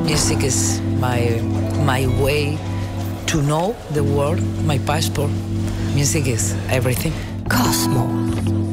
Music is my way to know the world, my passport. Music is everything. Cosmo.